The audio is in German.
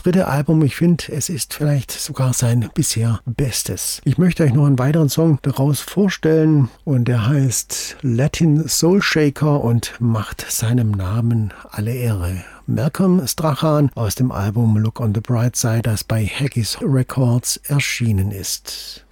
dritte Album. Ich finde, es ist vielleicht sogar sein bisher bestes. Ich möchte euch noch einen weiteren Song daraus vorstellen und der heißt Latin Soul Shaker und macht seinem Namen alle Ehre. Malcolm Strachan aus dem Album Look on the Bright Side, das bei Haggis Records erschienen ist.